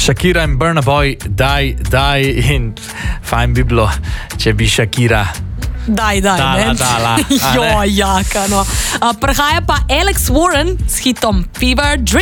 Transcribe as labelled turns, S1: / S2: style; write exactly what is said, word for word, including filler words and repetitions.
S1: Shakira in Burna Boy, daj, daj, in fajn bi bilo, če bi Shakira
S2: Daj, daj,
S1: dala,
S2: ne?
S1: dala.
S2: Jo, jaka, no. Uh, Prihaja pa Alex Warren s hitom Fever Dream.